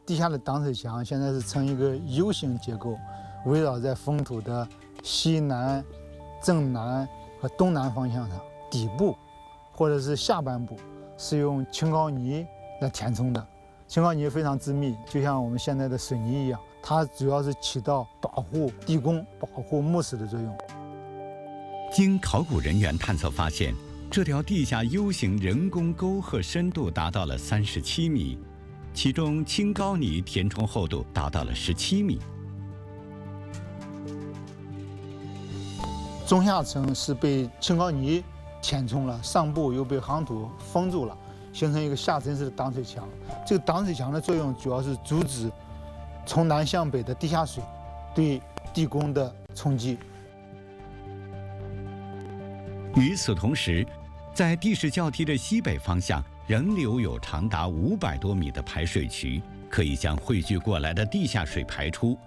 地下的挡水墙现在是呈一个 U 型结构，围绕在封土的西南、正南和东南方向上。底部或者是下半部是用青膏泥来填充的。青膏泥非常致密，就像我们现在的水泥一样，它主要是起到保护地宫、保护墓室的作用。 经考古人员探测发现，这条地下 U 型人工沟壑深度达到了37米，其中青膏泥填充厚度达到了17米。 中下层是被青膏泥填充了，上部又被夯土封住了，形成一个下沉式的挡水墙。这个挡水墙的作用主要是阻止从南向北的地下水对地宫的冲击。 与此同时，在地势较低的西北方向，仍留有长达500多米的排水渠，可以将汇聚过来的地下水排出。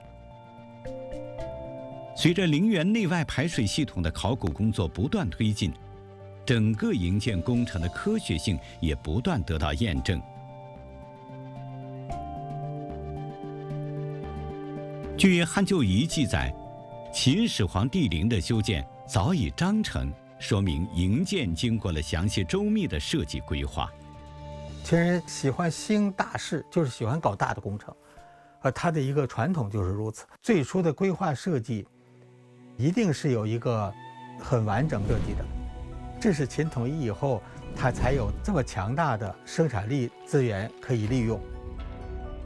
随着陵园内外排水系统的考古工作不断推进，整个营建工程的科学性也不断得到验证。据汉旧仪记载，秦始皇帝陵的修建早已章程，说明营建经过了详细周密的设计规划。 秦人喜欢兴大事，就是喜欢搞大的工程，而他的一个传统就是如此。最初的规划设计一定是有一个很完整设计的，这是秦统一以后，他才有这么强大的生产力资源可以利用。